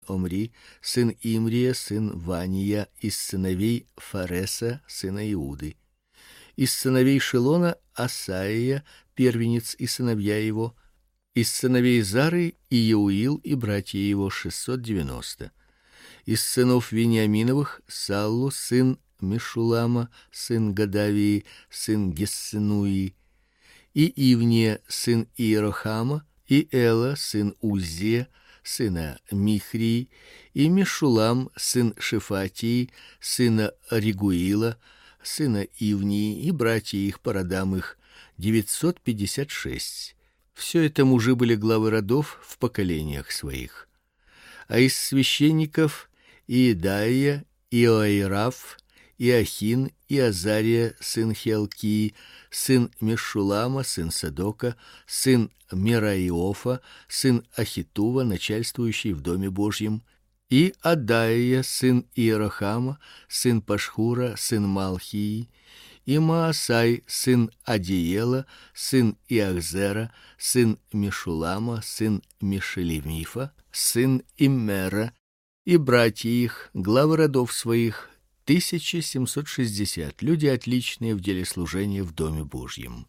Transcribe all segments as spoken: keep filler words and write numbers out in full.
Омри, сын Имрия, сын Вания, из сыновей Фареса, сына Иуды. Из сыновей Шилона Асаия, первенец и сыновья его. Из сыновей Зары Иеуил и братья его шестьсот девяносто. Из сынов Вениаминовых Саллу, сын Мешулама, сын Гадавии, сын Гессенуи, и Ивния, сын Иерохама, и Эла, сын Уззия, сына Михрии, и Мешулам, сын Шефатии, сына Ригуила, сына Ивнии, и братья их по родам их девятьсот пятьдесят шесть. Все это мужи были главы родов в поколениях своих. А из священников Иедаия, Иоираф, Иохин, и Азария, сын Хелкии, сын Мешулама, сын Садока, сын Мераиофа, сын Ахитува, начальствующий в доме Божьем, и Адаия, сын Иерохама, сын Пашхура, сын Малхии, и Маасай, сын Адиела, сын Иахзера, сын Мешулама, сын Мешелемифа, сын Иммера, и братья их, главы родов своих, тысяча семьсот шестьдесят, люди отличные в деле служения в доме Божьем.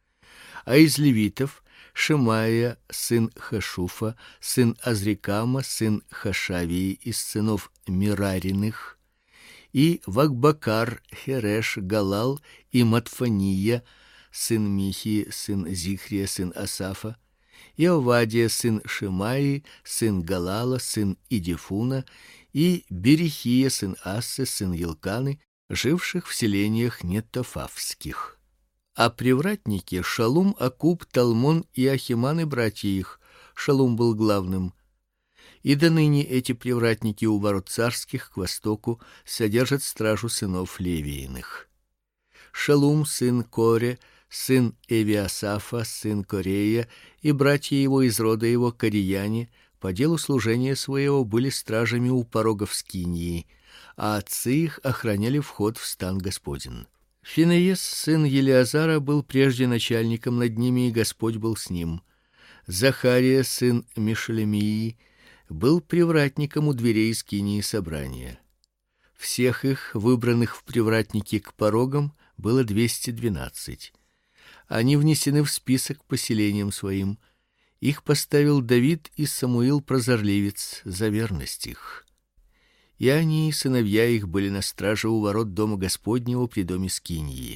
А из левитов Шемаия, сын Хашуфа, сын Азрикама, сын Хашавии, из сынов Мирариных, и Вакбакар, Хереш, Галал и Матфания, сын Михи, сын Зихрия, сын Асафа, и Овадия, сын Шемаи, сын Галала, сын Идифуна, и Берихия, сын Ассы, сын Елканы, живших в селениях нетофавских. А привратники Шалум, Акуб, Талмон и Ахиман и братья их. Шалум был главным. И до ныне эти привратники у ворот царских к востоку содержат стражу сынов Левииных. Шалум, сын Коре, сын Эвиасафа, сын Корея, и братья его из рода его корияне по делу служения своего были стражами у порогов скинии, а отцы их охраняли вход в стан Господень. Финеес, сын Елиазара, был прежде начальником над ними, и Господь был с ним. Захария, сын Мешелемии, был привратником у дверей скинии собрания. Всех их, выбранных в привратники к порогам, было двести двенадцать. Они внесены в список по селениям своим. Их поставил Давид и Самуил прозорливец за верность их. И они и сыновья их были на страже у ворот дома Господнего при доме скинии.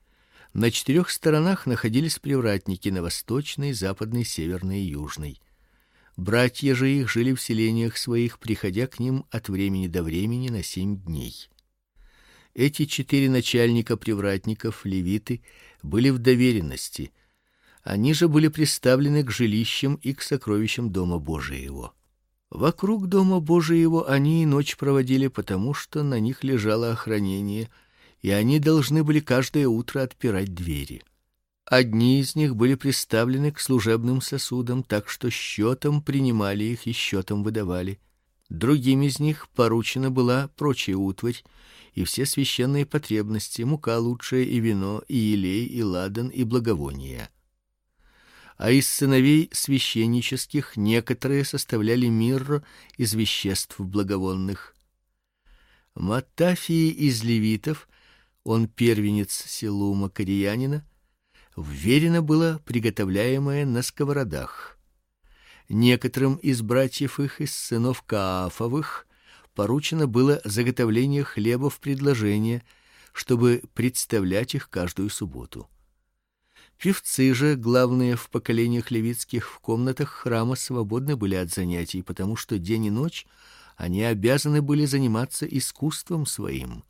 На четырех сторонах находились привратники: на восточной, западной, северной и южной. Братья же их жили в селениях своих, приходя к ним от времени до времени на семь дней. Эти четыре начальника привратников, левиты, были в доверенности. Они же были приставлены к жилищам и к сокровищам дома Божиего. Вокруг дома Божиего они и ночь проводили, потому что на них лежало охранение, и они должны были каждое утро отпирать двери. Одни из них были приставлены к служебным сосудам, так что счетом принимали их и счетом выдавали. Другим из них поручена была прочая утварь и все священные потребности: мука лучшая, и вино, и елей, и ладан, и благовония. А из сыновей священнических некоторые составляли мирру из веществ благовонных. Маттафии из левитов, он первенец Селума корянина, вверено было приготовляемое на сковородах. Некоторым из братьев их, из сынов Каафовых, поручено было заготовление хлеба в предложение, чтобы представлять их каждую субботу. Певцы же, главные в поколениях левитских, в комнатах храма свободны были от занятий, потому что день и ночь они обязаны были заниматься искусством своим.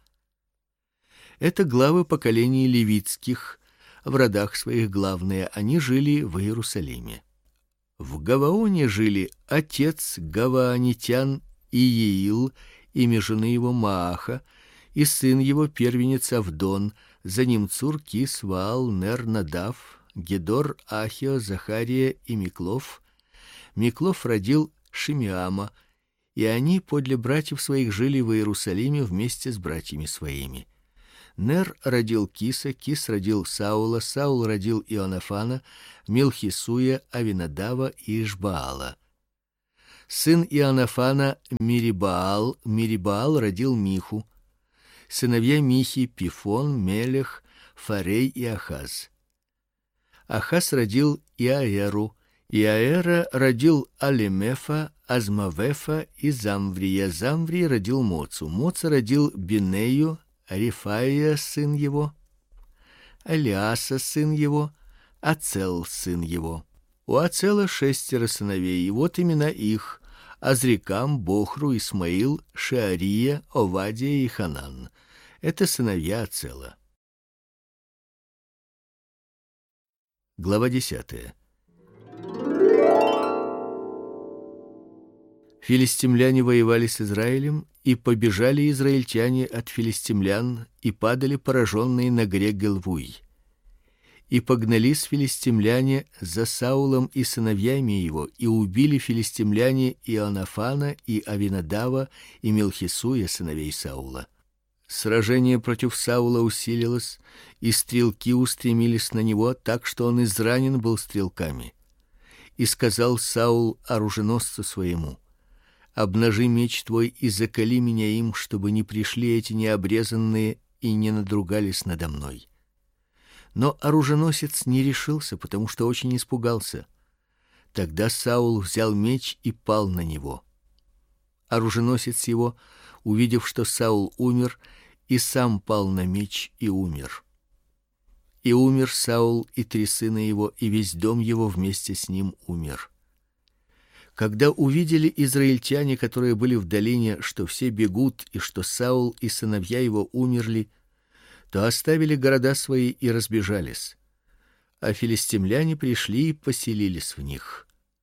Это главы поколений левитских, в родах своих главные, они жили в Иерусалиме. В Гаваоне жили отец гаваонитян Иеил, имя жены его Мааха, и сын его первенец Авдон, за ним Цур, Кис, Ваал, Нер, Надав, Гедор, Ахио, Захария и Миклов. Миклов родил Шимеама, и они подле братьев своих жили в Иерусалиме вместе с братьями своими. Нер родил Киса, Кис родил Саула, Саул родил Ионафана, Милхисуя, Авинадава и Ишбаала. Сын Иоаннафана Мирибаал, Мирибаал родил Миху. Сыновья Михи: Пифон, Мелех, Фарей и Ахаз. Ахаз родил Иаэру, Иаэра родил Алимефа, Азмавефа и Замврия. Замврий родил Моцу. Моца родил Бинею, Рифаия сын его, Элиаса сын его, Ацел сын его. У Ацела шестеро сыновей, и вот имена их: Азрикам, Бохру, Исмаил, Шеария, Овадия и Ханан. Это сыновья Ацела. Глава десятая. Филистимляне воевали с Израилем, и побежали израильтяне от филистимлян и падали пораженные на горе Гилвуй. И погнались филистимляне за Саулом и сыновьями его, и убили филистимляне Иоаннафана и Авинадава и Мелхисуя, сыновей Саула. Сражение против Саула усилилось, и стрелки устремились на него, так что он изранен был стрелками. И сказал Саул оруженосцу своему: обнажи меч твой и заколи меня им, чтобы не пришли эти необрезанные и не надругались надо мной. Но оруженосец не решился, потому что очень испугался. Тогда Саул взял меч и пал на него. Оруженосец его, увидев, что Саул умер, и сам пал на меч и умер. И умер Саул, и три сына его, и весь дом его вместе с ним умер. Когда увидели израильтяне, которые были в долине, что все бегут и что Саул и сыновья его умерли, то оставили города свои и разбежались. А филистимляне пришли и поселились в них.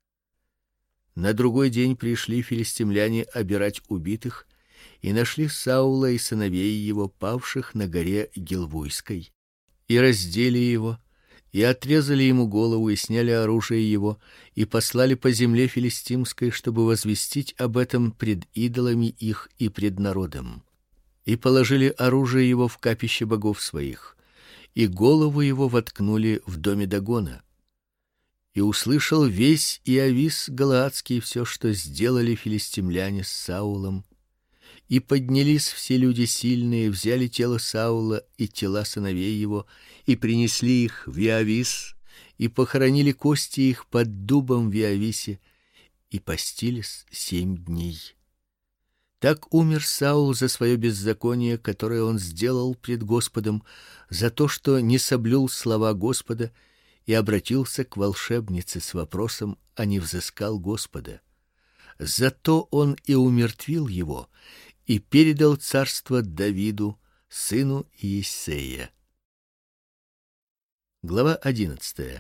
На другой день пришли филистимляне обирать убитых и нашли Саула и сыновей его, павших на горе Гилвуйской, и раздели его, и отрезали ему голову, и сняли оружие его, и послали по земле филистимской, чтобы возвестить об этом пред идолами их и пред народом. И положили оружие его в капище богов своих, и голову его воткнули в доме Дагона. И услышал весь Иавис галаадский все, что сделали филистимляне с Саулом. И поднялись все люди сильные, взяли тело Саула и тела сыновей его, и принесли их в Иавис, и похоронили кости их под дубом в Иависе, и постились семь дней. Так умер Саул за свое беззаконие, которое он сделал пред Господом, за то, что не соблюл слова Господа и обратился к волшебнице с вопросом, а не взыскал Господа. Зато он и умертвил его и передал царство Давиду, сыну Иессея. Глава одиннадцатая.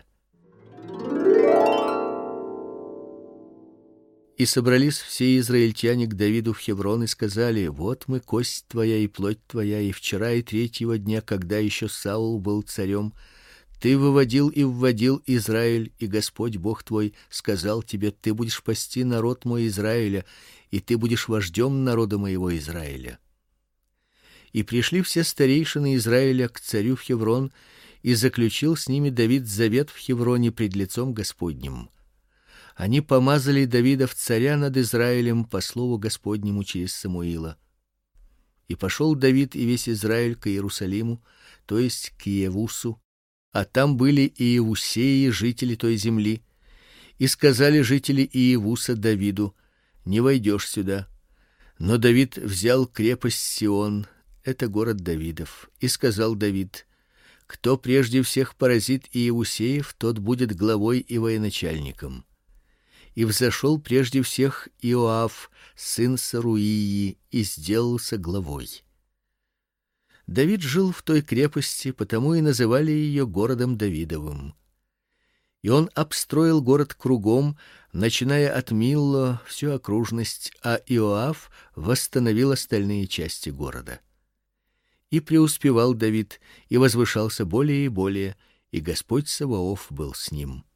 И собрались все израильтяне к Давиду в Хеврон и сказали: вот мы, кость твоя и плоть твоя, и вчера и третьего дня, когда еще Саул был царем, ты выводил и вводил Израиль, и Господь Бог твой сказал тебе: ты будешь пасти народ мой Израиля, и ты будешь вождем народа моего Израиля. И пришли все старейшины Израиля к царю в Хеврон, и заключил с ними Давид завет в Хевроне пред лицом Господним. Они помазали Давида в царя над Израилем по слову Господнему через Самуила. И пошел Давид и весь Израиль к Иерусалиму, то есть к Иевусу, а там были и иевусеи, жители той земли. И сказали жители Иевуса Давиду: не войдешь сюда. Но Давид взял крепость Сион, это город Давидов, и сказал Давид: кто прежде всех поразит иевусеев, тот будет главой и военачальником. И взошел прежде всех Иоав, сын Саруии, и сделался главой. Давид жил в той крепости, потому и называли ее городом Давидовым. И он обстроил город кругом, начиная от Милло всю окружность, а Иоав восстановил остальные части города. И преуспевал Давид, и возвышался более и более, и Господь Саваоф был с ним.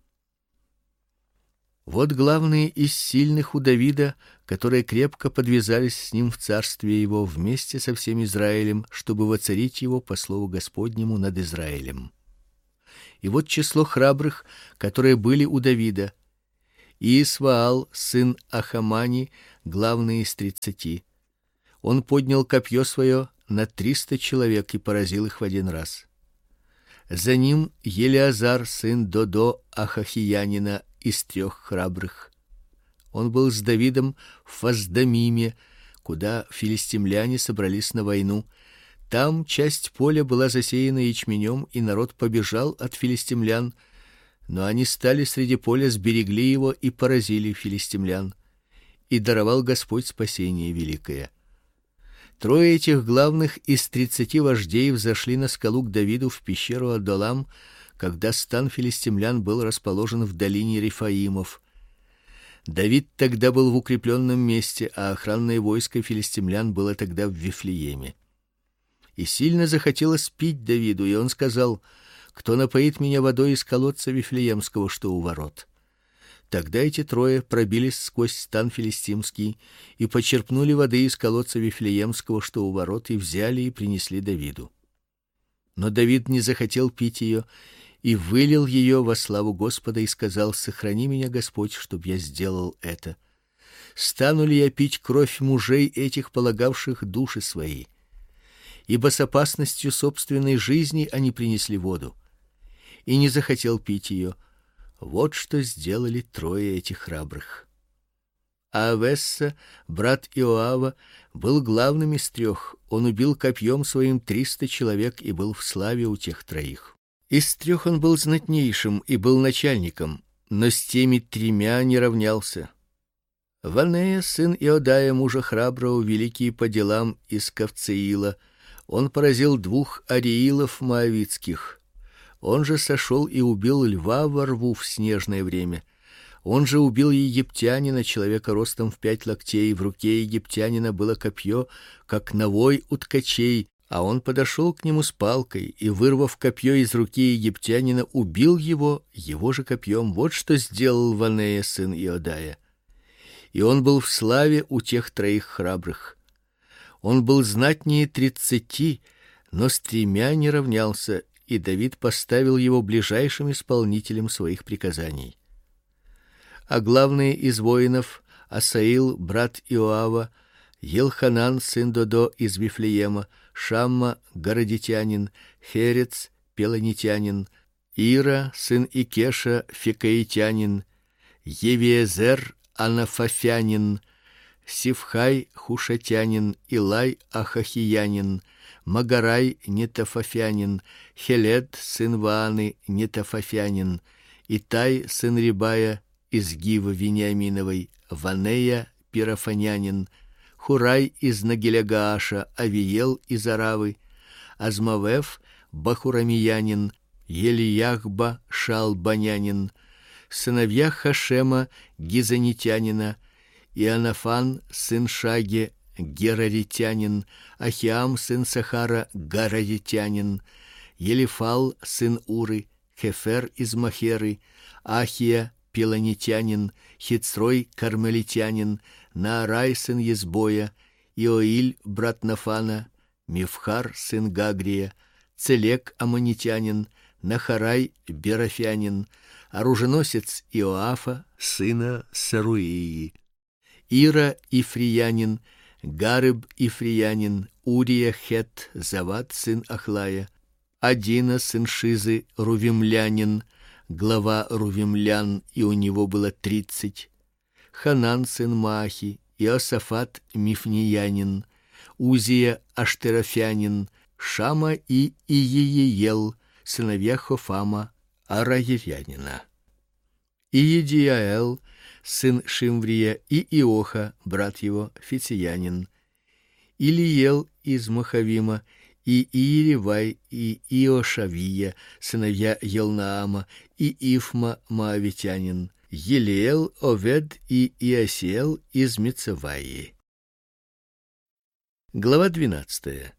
Вот главные из сильных у Давида, которые крепко подвязались с ним в царстве его вместе со всем Израилем, чтобы воцарить его по слову Господнему над Израилем. И вот число храбрых, которые были у Давида: и Исваал, сын Ахамани, главный из тридцати. Он поднял копье свое на триста человек и поразил их в один раз. За ним Елиазар, сын Додо Ахахиянина, из трех храбрых. Он был с Давидом в Фаздамиме, куда филистимляне собрались на войну. Там часть поля была засеяна ячменем, и народ побежал от филистимлян, но они стали среди поля, сберегли его и поразили филистимлян. И даровал Господь спасение великое. Трое этих главных из тридцати вождей взошли на скалу к Давиду в пещеру Адулам, когда стан филистимлян был расположен в долине Рефаимов. Давид тогда был в укрепленном месте, а охранное войско филистимлян было тогда в Вифлееме. И сильно захотелось пить Давиду, и он сказал: кто напоит меня водой из колодца Вифлеемского, что у ворот? Тогда эти трое пробились сквозь стан филистимский и почерпнули воды из колодца Вифлеемского, что у ворот, и взяли и принесли Давиду. Но Давид не захотел пить ее и вылил ее во славу Господа и сказал: сохрани меня, Господь, чтоб я сделал это. Стану ли я пить кровь мужей этих, полагавших души свои? Ибо с опасностью собственной жизни они принесли воду. И не захотел пить ее. Вот что сделали трое этих храбрых. А Авесса, брат Иоава, был главным из трех. Он убил копьем своим триста человек и был в славе у тех троих. Из трех он был знатнейшим и был начальником, но с теми тремя не равнялся. Ванея, сын Иодая, мужа храброго, великий по делам из Кавцеила, он поразил двух ариилов моавитских. Он же сошел и убил льва во рву в снежное время. Он же убил египтянина, человека ростом в пять локтей, в руке египтянина было копье, как навой у ткачей, а он подошел к нему с палкой и, вырвав копье из руки египтянина, убил его его же копьем. Вот что сделал Ванея, сын Иодая. И он был в славе у тех троих храбрых. Он был знатнее тридцати, но с тремя не равнялся, и Давид поставил его ближайшим исполнителем своих приказаний. А главные из воинов: Асаил, брат Иоава, Елханан, сын Додо из Вифлеема, Шамма, городитянин, Херец, пелонитянин, Ира, сын Икеша, фикаитянин, Евиезер, анафафянин, Сивхай, хушатянин, Илай, ахахиянин, Магарай, нетофафянин, Хелед, сын Вааны, нетофафянин, Итай, сын Рибая, из Гивы Вениаминовой, Ванея, пирафанянин, Хурай из Нагиля-Гааша, Авиел из Аравы, Азмавев, бахурамиянин, Елияхба, шалбанянин, сыновья Хашема, гизанитянина, Иоаннафан, сын Шаге, гераритянин, Ахиам, сын Сахара, гараритянин, Елифал, сын Уры, Хефер из Махеры, Ахия, пелонитянин, Хицрой, кармелитянин, Наарай, сын Езбоя, Иоиль, брат Нафана, Мифхар, сын Гагрия, Целек, аммонитянин, Нахарай, берафянин, оруженосец Иоафа, сына Саруии, Ира, ифриянин, Гарыб, ифриянин, Урия, хет, Завад, сын Ахлая, Адина, сын Шизы, рувимлянин, глава рувимлян, и у него было тридцать, Ханан, сын Маахи, Иосафат, мифниянин, Узия, аштерофянин, Шама и Иеел, сыновья Хофама, араерянина, Иедиаэл, сын Шимврия, и Иоха, брат его, фициянин, Илиел из Махавима, и Иеривай, и Иошавия, сыновья Елнаама, и Ифма, моавитянин, Елиэл, Овед и Иосиэл из Мицаваи. Глава двенадцатая.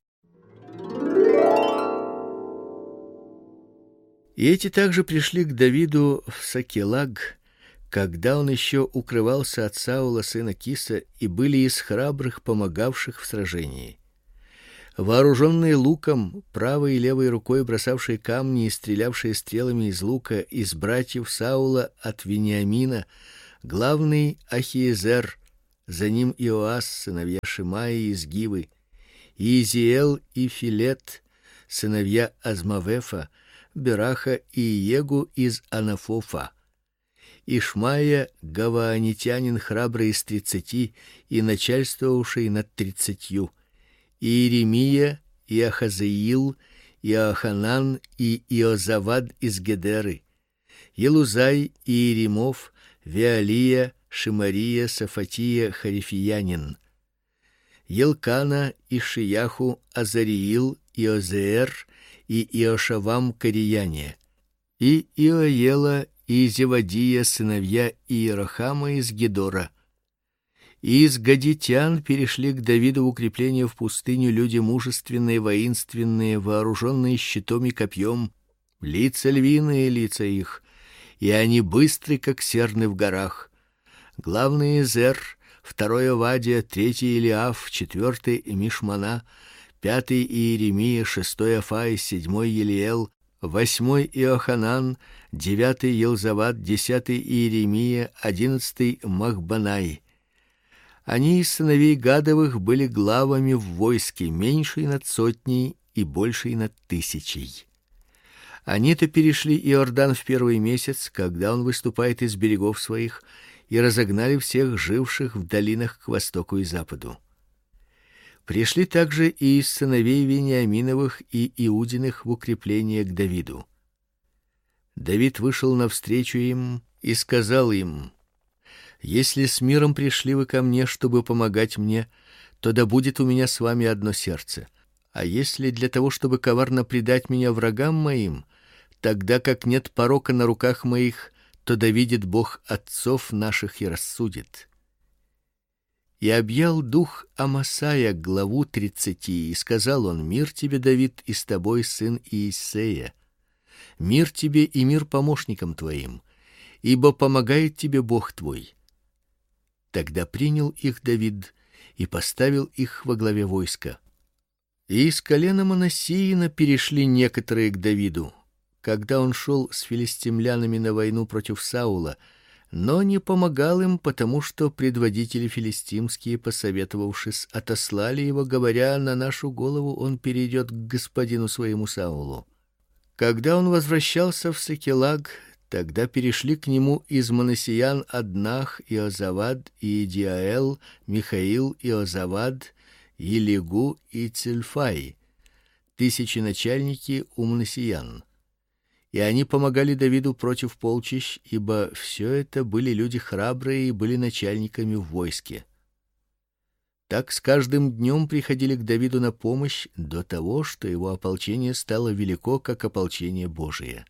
И эти также пришли к Давиду в Сакелаг, когда он еще укрывался от Саула сына Киса, и были из храбрых, помогавших в сражении. Вооруженные луком, правой и левой рукой бросавшие камни и стрелявшие стрелами из лука, из братьев Саула от Вениамина главный Ахиезер, за ним Иоас, сыновья Шимаи из Гивы, Иезиэл и Филет, сыновья Азмавефа, Бераха и Иегу из Анафофа, Ишмая, гаваанитянин, храбрый из тридцати и начальствовавший над тридцатью, Иеремия, и Ахазеил, и Аханан и Иозавад из Гедеры, Елузай и Иеремов, Веалия, Шимария, Сафатия, Харифиянин, Елкана и Шияху, Азариил, Иозеэр и Иошавам Корияне, и Иоела и Зевадия, сыновья Иерохама из Гедора. И из гадитян перешли к Давиду в укрепление в пустыню люди мужественные, воинственные, вооруженные щитом и копьем, лица львиные лица их, и они быстры, как серны в горах. Главный Зер, второй Овадия, третий Илиаф, четвертый Мишмана, пятый Иеремия, шестой Афай, седьмой Елиэл, восьмой Иоханан, девятый Елзавад, десятый Иеремия, одиннадцатый Махбанай. Они из сыновей Гадовых были главами в войске, меньшей над сотней и большей над тысячей. Они-то перешли Иордан в первый месяц, когда он выступает из берегов своих, и разогнали всех живших в долинах к востоку и западу. Пришли также и из сыновей Вениаминовых и Иудиных в укрепление к Давиду. Давид вышел навстречу им и сказал им: если с миром пришли вы ко мне, чтобы помогать мне, то да будет у меня с вами одно сердце. А если для того, чтобы коварно предать меня врагам моим, тогда как нет порока на руках моих, то да видит Бог отцов наших и рассудит. И объял дух Амасая главу тридцати, и сказал он: мир тебе, Давид, и с тобой сын Иессея. Мир тебе и мир помощникам твоим, ибо помогает тебе Бог твой. Тогда принял их Давид и поставил их во главе войска. И из колена Манассиина перешли некоторые к Давиду, когда он шел с филистимлянами на войну против Саула, но не помогал им, потому что предводители филистимские, посоветовавшись, отослали его, говоря: на нашу голову он перейдет к господину своему Саулу. Когда он возвращался в Сикелаг, тогда перешли к нему из Манассиян Аднах, Иозавад, и Идиаэл, Михаил, Иозавад, Елигу и Цильфай, тысячи начальники у Манассиян. И они помогали Давиду против полчищ, ибо все это были люди храбрые и были начальниками в войске. Так с каждым днем приходили к Давиду на помощь до того, что его ополчение стало велико, как ополчение Божие.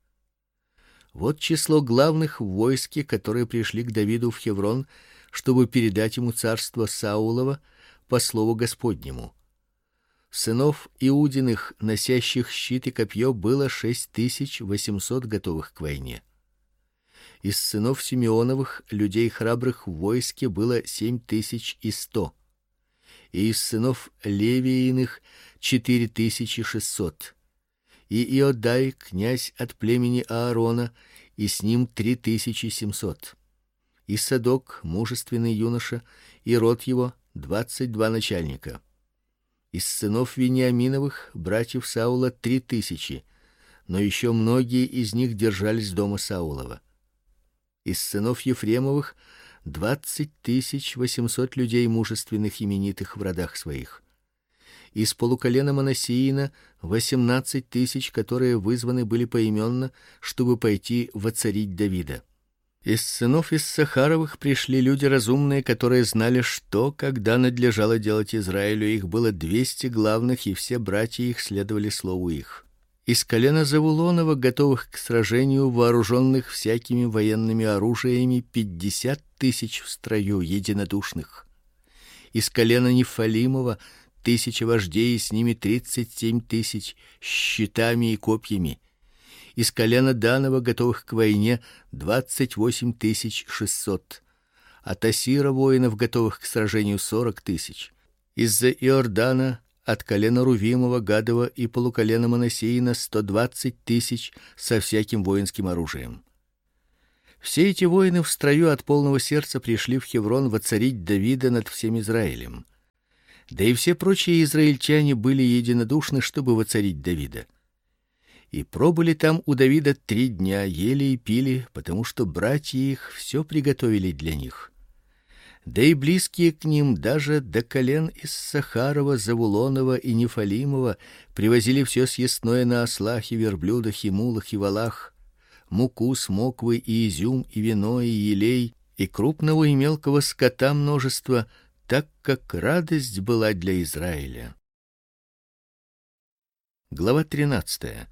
Вот число главных в войске, которые пришли к Давиду в Хеврон, чтобы передать ему царство Саулова по слову Господнему. Сынов Иудиных, носящих щит и копье, было шесть тысяч восемьсот готовых к войне. Из сынов Симеоновых, людей храбрых в войске, было семь тысяч и сто. И из сынов Левииных четыре тысячи шестьсот. И Иодай, князь от племени Аарона, и с ним три тысячи семьсот. И Садок, мужественный юноша, и род его двадцать два начальника. Из сынов Вениаминовых, братьев Саула, три тысячи, но еще многие из них держались дома Саулова. Из сынов Ефремовых двадцать тысяч восемьсот людей мужественных, именитых в родах своих. Из полуколена Манассиина восемнадцать тысяч, которые вызваны были поименно, чтобы пойти воцарить Давида. Из сынов Иссахаровых пришли люди разумные, которые знали, что, когда надлежало делать Израилю. Их было двести главных, и все братья их следовали слову их. Из колена Завулонова, готовых к сражению, вооруженных всякими военными оружиями, пятьдесят тысяч в строю, единодушных. Из колена Нефалимова тысяча вождей, и с ними тридцать семь тысяч с щитами и копьями. Из колена Данова, готовых к войне, двадцать восемь тысяч шестьсот. От Асира воинов, готовых к сражению, сорок тысяч. Из-за Иордана от колена Рувимова, Гадова и полуколена Манассиина сто двадцать тысяч со всяким воинским оружием. Все эти воины в строю от полного сердца пришли в Хеврон воцарить Давида над всем Израилем. Да и все прочие израильтяне были единодушны, чтобы воцарить Давида. И пробыли там у Давида три дня, ели и пили, потому что братья их все приготовили для них. Да и близкие к ним, даже до колен из Сахарова, Завулонова и Нефалимова, привозили все съестное на ослах и верблюдах и мулах и волах, муку, смоквы и изюм и вино и елей, и крупного и мелкого скота множество, так как радость была для Израиля. Глава тринадцатая.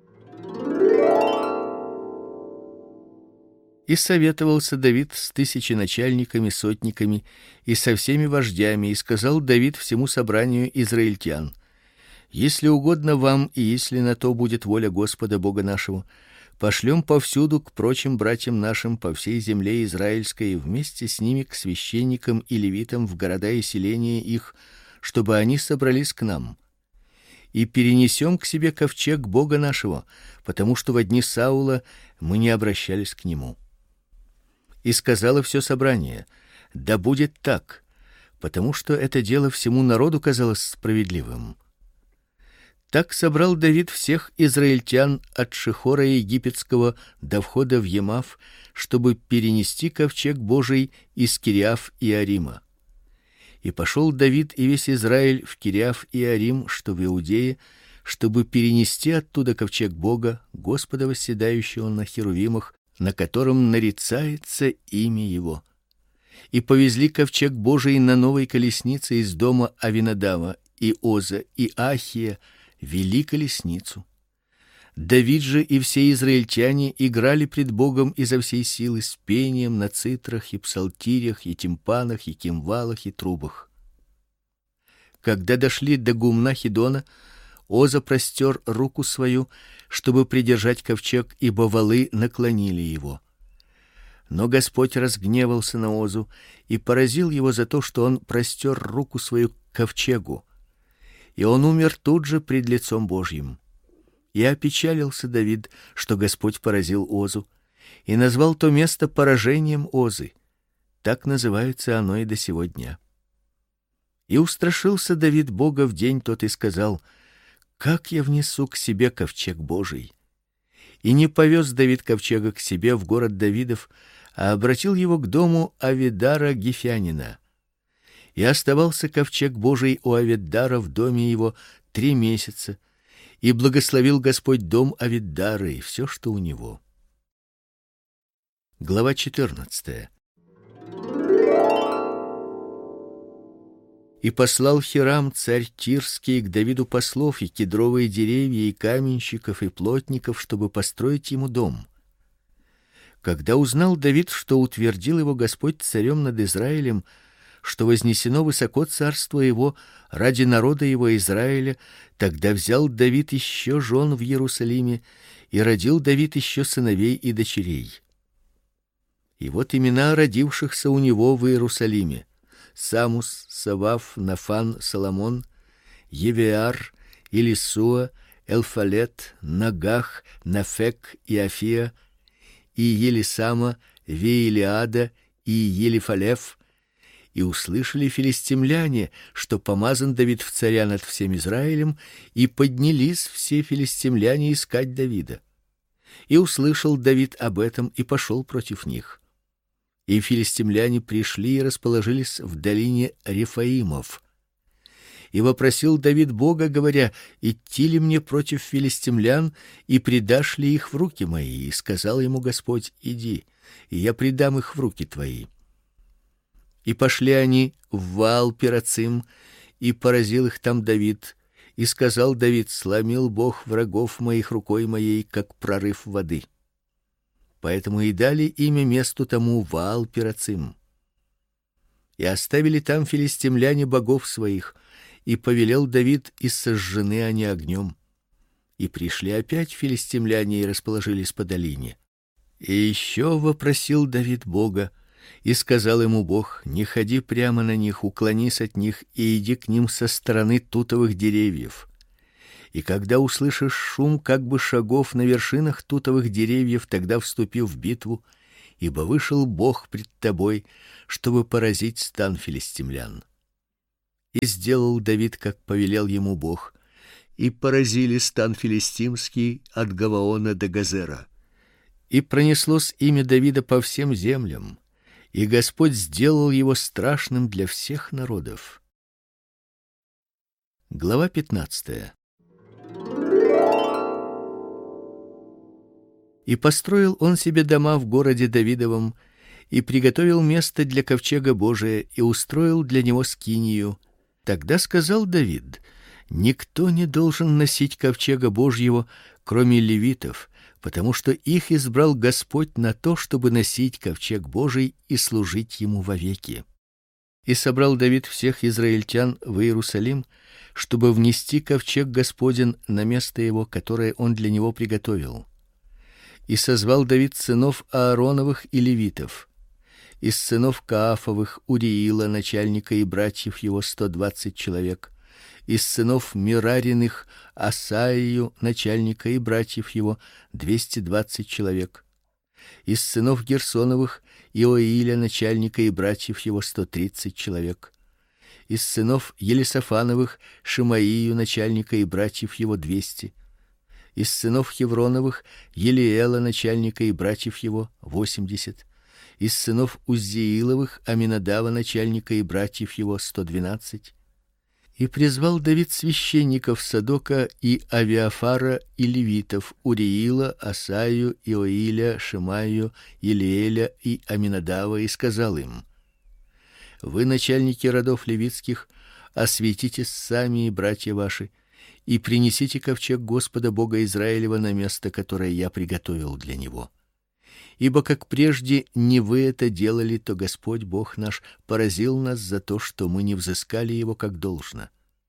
И советовался Давид с тысяченачальниками, сотниками и со всеми вождями, и сказал Давид всему собранию израильтян: если угодно вам и если на то будет воля Господа Бога нашего, пошлем повсюду к прочим братьям нашим по всей земле израильской вместе с ними к священникам и левитам в города и селения их, чтобы они собрались к нам. И перенесем к себе ковчег Бога нашего, потому что во дни Саула мы не обращались к нему. И сказало все собрание: да будет так, потому что это дело всему народу казалось справедливым. Так собрал Давид всех израильтян от Шихора египетского до входа в Емав, чтобы перенести ковчег Божий из Кириаф-Иарима. И пошел Давид и весь Израиль в Кириаф-Иарим, что в Иудее, чтобы перенести оттуда ковчег Бога, Господа восседающего на херувимах, на котором нарицается имя его. И повезли ковчег Божий на новой колеснице из дома Авинадава, и Оза, и Ахия вели колесницу. Давид же и все израильтяне играли пред Богом изо всей силы с пением на цитрах и псалтирях и тимпанах и кимвалах и трубах. Когда дошли до гумна Хидона, Оза простер руку свою, чтобы придержать ковчег, ибо валы наклонили его. Но Господь разгневался на Озу и поразил его за то, что он простер руку свою к ковчегу, и он умер тут же пред лицом Божьим. И опечалился Давид, что Господь поразил Озу, и назвал то место поражением Озы. Так называется оно и до сего дня. И устрашился Давид Бога в день тот и сказал: как я внесу к себе ковчег Божий? И не повез Давид ковчега к себе в город Давидов, а обратил его к дому Авидара Гифянина. И оставался ковчег Божий у Авидара в доме его три месяца, и благословил Господь дом Авидара и все, что у него. Глава четырнадцатая. И послал Хирам, царь Тирский, к Давиду послов и кедровые деревья, и каменщиков, и плотников, чтобы построить ему дом. Когда узнал Давид, что утвердил его Господь царем над Израилем, что вознесено высоко царство его ради народа его Израиля, тогда взял Давид еще жен в Иерусалиме, и родил Давид еще сыновей и дочерей. И вот имена родившихся у него в Иерусалиме: Самус, Савав, Нафан, Соломон, Евеар, Илисуа, Элфалет, Нагах, Нафек и Афия, и Елисама, Веилиада и Елифалев. И услышали филистимляне, что помазан Давид в царя над всем Израилем, и поднялись все филистимляне искать Давида. И услышал Давид об этом и пошел против них. И филистимляне пришли и расположились в долине Рефаимов. И вопросил Давид Бога, говоря: идти ли мне против филистимлян, и предашь ли их в руки мои? И сказал ему Господь: иди, и я предам их в руки твои. И пошли они в Ваал-Перацим, и поразил их там Давид. И сказал Давид: сломил Бог врагов моих рукой моей, как прорыв воды. Поэтому и дали имя месту тому Ваал-Перацим. И оставили там филистимляне богов своих, и повелел Давид, и сожжены они огнем. И пришли опять филистимляне и расположились по долине. И еще вопросил Давид Бога, и сказал ему Бог: не ходи прямо на них, уклонись от них и иди к ним со стороны тутовых деревьев. И когда услышишь шум как бы шагов на вершинах тутовых деревьев, тогда вступи в битву ибо вышел Бог пред тобой, чтобы поразить стан филистимлян. И сделал Давид, как повелел ему Бог, и поразили стан филистимский от Гаваона до Газера. И пронеслось имя Давида по всем землям, и Господь сделал его страшным для всех народов. Глава пятнадцатая. И построил он себе дома в городе Давидовом, и приготовил место для ковчега Божия, и устроил для него скинию. Тогда сказал Давид: никто не должен носить ковчега Божьего, кроме левитов, потому что их избрал Господь на то, чтобы носить ковчег Божий и служить ему вовеки. И собрал Давид всех израильтян в Иерусалим, чтобы внести ковчег Господень на место его, которое он для него приготовил. И созвал Давид сынов Аароновых и левитов. Из сынов Каафовых Уриила, начальника, и братьев его сто двадцать человек. Из сынов Мирариных Асаию, начальника, и братьев его двести двадцать человек. Из сынов Герсоновых Иоиля, начальника, и братьев его сто тридцать человек. Из сынов Елисафановых Шимаию, начальника, и братьев его двести. Из сынов Хевроновых Елиэла, начальника, и братьев его восемьдесят. Из сынов Уззииловых Аминадава, начальника, и братьев его сто двенадцать. И призвал Давид священников Садока и Авиафара и левитов Уриила, Асаю, Иоиля, Шимаю, Елиэля и Аминадава, и сказал им: вы, начальники родов левитских, осветитесь сами и братья ваши, и принесите ковчег Господа Бога Израилева на место, которое я приготовил для него. Ибо как прежде не вы это делали, то Господь Бог наш поразил нас за то, что мы не взыскали его как должно.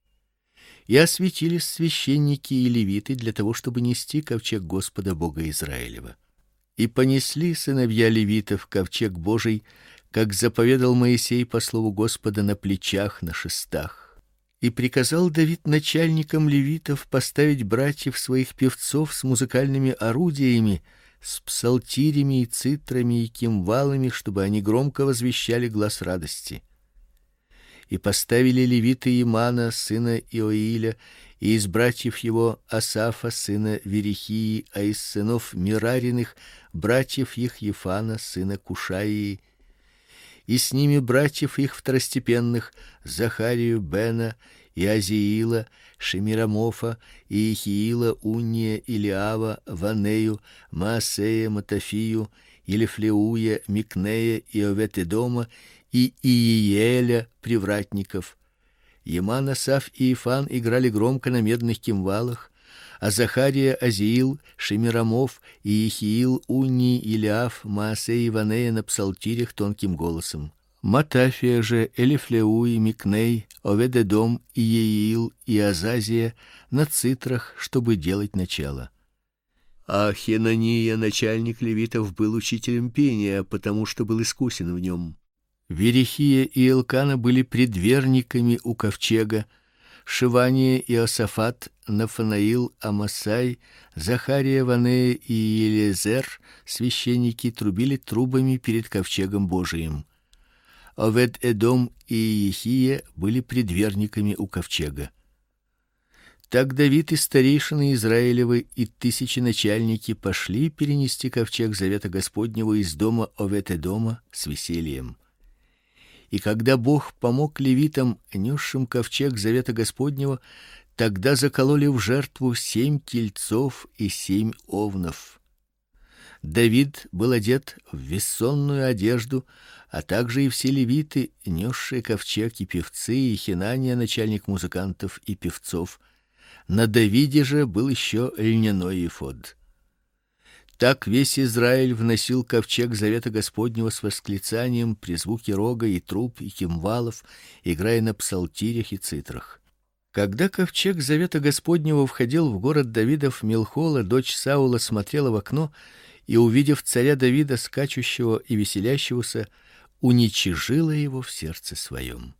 И осветились священники и левиты для того, чтобы нести ковчег Господа Бога Израилева. И понесли сыновья левитов ковчег Божий, как заповедал Моисей по слову Господа, на плечах, на шестах. И приказал Давид начальникам левитов поставить братьев своих певцов с музыкальными орудиями, с псалтирями и цитрами и кимвалами, чтобы они громко возвещали глас радости. И поставили левиты Имана, сына Иоиля, и из братьев его Асафа, сына Верихии, а из сынов Мирариных братьев их Ефана, сына Кушаии, и с ними братьев их второстепенных Захарию, Бена, и Азиила, Шемирамофа, и Ихиила, Унния, Илиава, Ванею, Маасея, Матафию, Елифлеуя, Микнея, и Овет-Эдома, и Иееля, привратников. Еман, Асаф и Ифан играли громко на медных кимвалах, а Захария, Азиил, Шемирамов и Ихиил, Унни, Илиаф, Маасей и Ванея на псалтирях тонким голосом. Матафия же, Элифлеуй, Микней, Овед-Эдом, Иеил и Азазия на цитрах, чтобы делать начало. А Хенания, начальник левитов, был учителем пения, потому что был искусен в нем. Верихия и Элкана были предверниками у ковчега. Шивания и Иосафат, Нафанаил, Амасай, Захария, Ванея и Елизер, священники, трубили трубами перед ковчегом Божиим. Овед-Эдом и Иехия были предверниками у ковчега. Так Давид и старейшины Израилевы и тысячи начальники пошли перенести ковчег завета Господнего из дома Овед-Эдома с весельем. И когда Бог помог левитам, несшим ковчег завета Господнего, тогда закололи в жертву семь тельцов и семь овнов. Давид был одет в вессонную одежду, а также и все левиты, несшие ковчег, и певцы, и Хинания, начальник музыкантов и певцов. На Давиде же был еще льняной эфод. Так весь Израиль вносил ковчег завета Господнего с восклицанием при звуке рога и труб и кимвалов, играя на псалтирях и цитрах. Когда ковчег завета Господнего входил в город Давидов, Милхола, дочь Саула, смотрела в окно и, увидев царя Давида, скачущего и веселящегося, уничижила его в сердце своем.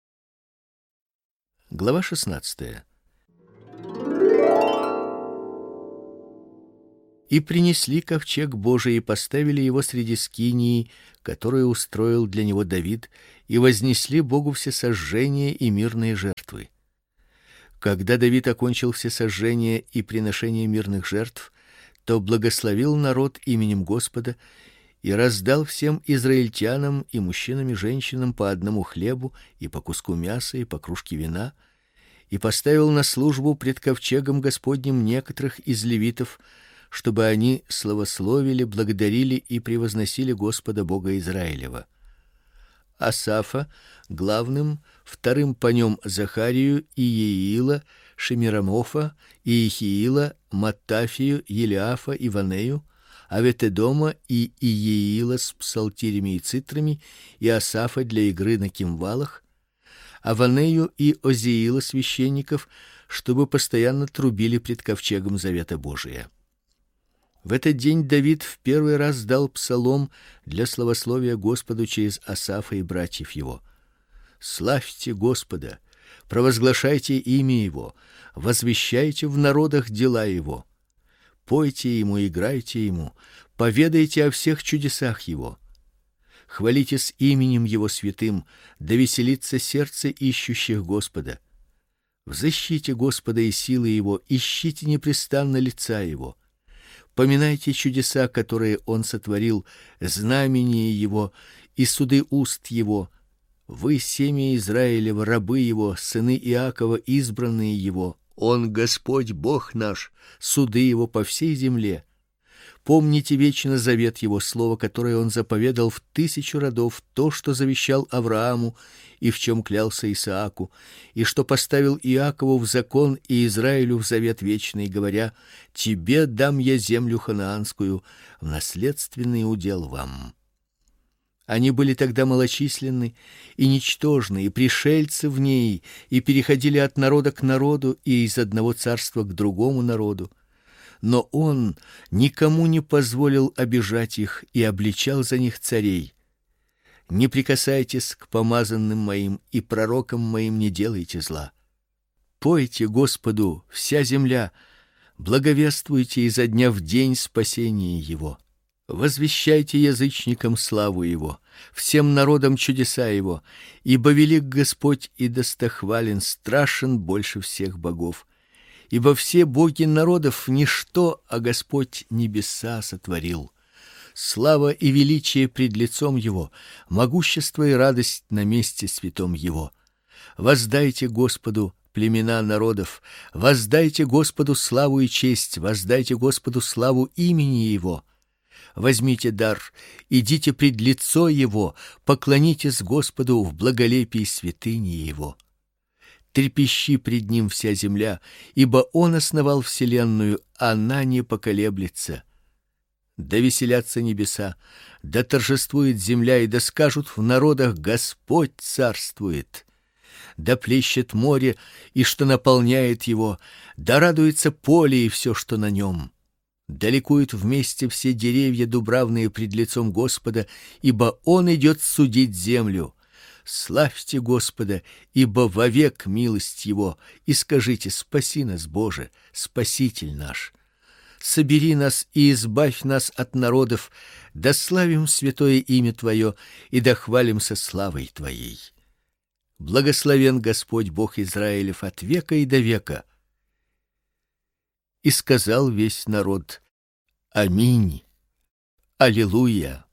Глава шестнадцатая. И принесли ковчег Божий и поставили его среди скинии, которую устроил для него Давид, и вознесли Богу всесожжения и мирные жертвы. Когда Давид окончил всесожжения и приношение мирных жертв, то благословил народ именем Господа и раздал всем израильтянам и мужчинам и женщинам по одному хлебу и по куску мяса и по кружке вина, и поставил на службу пред ковчегом Господним некоторых из левитов, чтобы они славословили, благодарили и превозносили Господа Бога Израилева. Асафа главным, вторым по нем Захарию и Иеила, Шемирамофа, Иехиила, Маттафию, Елиафа и Ванею, Аветедома и Иеила с псалтирями и цитрами, и Асафа для игры на кимвалах, а Ванею и Озиила священников, чтобы постоянно трубили пред ковчегом завета Божия. В этот день Давид в первый раз дал псалом для славословия Господу через Асафа и братьев его. Славьте Господа, провозглашайте имя его, возвещайте в народах дела его. Пойте ему, играйте ему, поведайте о всех чудесах его. Хвалитесь именем его святым, да веселится сердце ищущих Господа. Взыщите Господа и силы его, ищите непрестанно лица его. Поминайте чудеса, которые он сотворил, знамения его и суды уст его. Вы семя Израилева, рабы его, сыны Иакова, избранные его. Он Господь Бог наш, суды его по всей земле. Помните вечно завет его, слово, которое он заповедал в тысячу родов, то, что завещал Аврааму и в чем клялся Исааку, и что поставил Иакову в закон и Израилю в завет вечный, говоря: тебе дам я землю ханаанскую в наследственный удел вам. Они были тогда малочисленны и ничтожны, и пришельцы в ней, и переходили от народа к народу и из одного царства к другому народу. Но он никому не позволил обижать их и обличал за них царей. Не прикасайтесь к помазанным моим, и пророкам моим не делайте зла. Пойте Господу, вся земля, благовествуйте изо дня в день спасение его. Возвещайте язычникам славу его, всем народам чудеса его, ибо велик Господь и достохвален, страшен больше всех богов. Ибо все боги народов ничто, а Господь небеса сотворил. Слава и величие пред лицом его, могущество и радость на месте святом его. Воздайте Господу, племена народов, воздайте Господу славу и честь, воздайте Господу славу имени его. Возьмите дар, идите пред лицо его, поклонитесь Господу в благолепии святыни его. Трепещи пред ним вся земля, ибо он основал вселенную, она не поколеблется. Да веселятся небеса, да торжествует земля, и да скажут в народах: Господь царствует. Да плещет море, и что наполняет его, да радуется поле и все, что на нем. Да ликуют вместе все деревья дубравные пред лицом Господа, ибо он идет судить землю. Славьте Господа, ибо вовек милость его, и скажите: спаси нас, Боже, Спаситель наш. Собери нас и избавь нас от народов, да славим святое имя Твое и да хвалимся славой Твоей. Благословен Господь Бог Израилев от века и до века. И сказал весь народ: Аминь. Аллилуйя.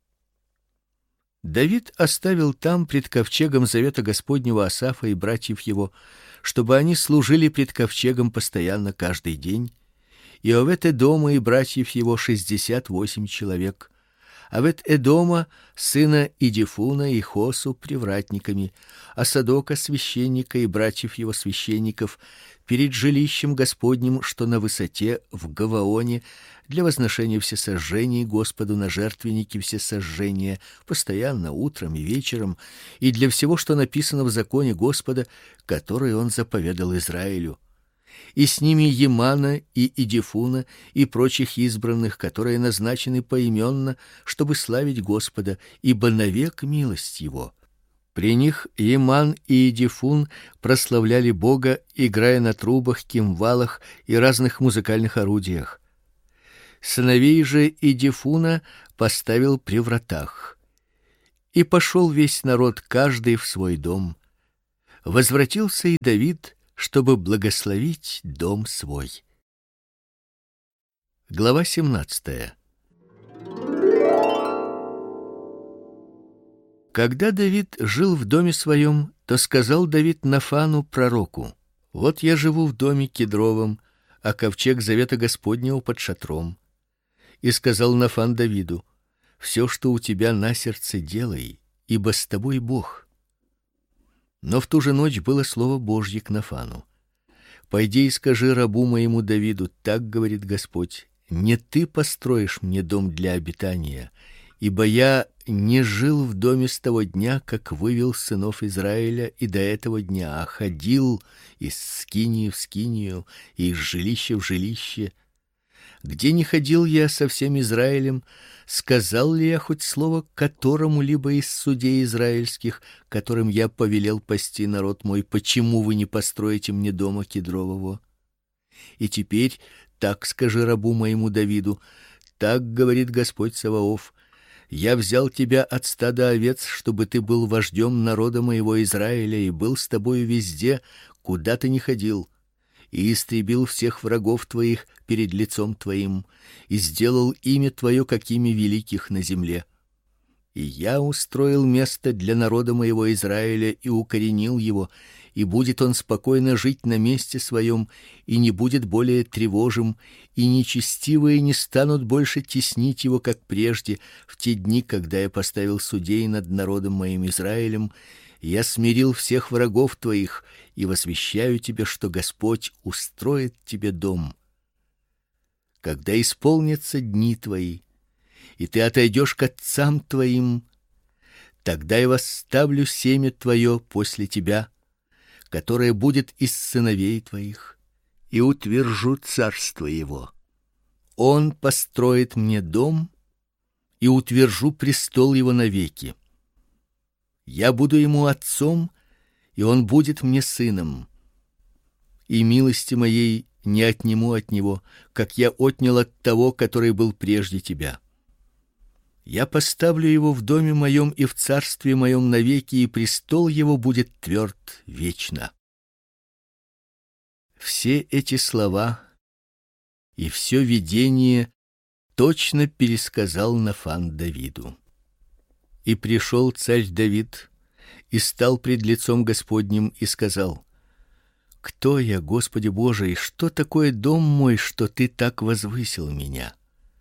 Давид оставил там пред ковчегом завета Господнего Асафа и братьев его, чтобы они служили пред ковчегом постоянно каждый день, и Овед-Эдома и братьев его шестьдесят восемь человек, Овед-Эдома сына Идифуна и Хосу привратниками, а Садока священника и братьев его священников перед жилищем Господним, что на высоте в Гаваоне, для возношения всесожжений Господу на жертвеннике всесожжения постоянно утром и вечером, и для всего, что написано в законе Господа, который он заповедал Израилю. И с ними Емана и Идифуна и прочих избранных, которые назначены поименно, чтобы славить Господа, ибо навек милость его. При них Еман и Идифун прославляли Бога, играя на трубах, кимвалах и разных музыкальных орудиях. Сыновей же Идифуна поставил при вратах. И пошел весь народ, каждый в свой дом. Возвратился и Давид, чтобы благословить дом свой. Глава семнадцатая. Когда Давид жил в доме своем, то сказал Давид Нафану пророку: вот я живу в доме кедровом, а ковчег завета Господнего под шатром. И сказал Нафан Давиду: все, что у тебя на сердце, делай, ибо с тобой Бог. Но в ту же ночь было слово Божье к Нафану: пойди и скажи рабу моему Давиду: так говорит Господь: не ты построишь мне дом для обитания, ибо я не жил в доме с того дня, как вывел сынов Израиля, и до этого дня, а ходил из скинии в скинию и из жилища в жилище. Где не ходил я со всем Израилем, сказал ли я хоть слово которому-либо из судей израильских, которым я повелел пасти народ мой: почему вы не построите мне дома кедрового? И теперь так скажи рабу моему Давиду: так говорит Господь Саваоф: я взял тебя от стада овец, чтобы ты был вождем народа моего Израиля и был с тобою везде, куда ты ни ходил, и истребил всех врагов твоих перед лицом твоим, и сделал имя твое какими великих на земле. И я устроил место для народа моего Израиля и укоренил его, и будет он спокойно жить на месте своем, и не будет более тревожим, и нечестивые не станут больше теснить его, как прежде, в те дни, когда я поставил судей над народом моим Израилем. Я смирил всех врагов твоих и возвещаю тебе, что Господь устроит тебе дом. Когда исполнятся дни твои, и ты отойдешь к отцам твоим, тогда я восставлю семя твое после тебя, которое будет из сыновей твоих, и утвержу царство его. Он построит мне дом, и утвержу престол его навеки. Я буду ему отцом, и он будет мне сыном. И милости моей не отниму от него, как я отнял от того, который был прежде тебя. Я поставлю его в доме моем и в царстве моем навеки, и престол его будет тверд вечно. Все эти слова и все видение точно пересказал Нафан Давиду. И пришел царь Давид и стал пред лицом Господним и сказал: кто я, Господи Боже, и что такое дом мой, что ты так возвысил меня?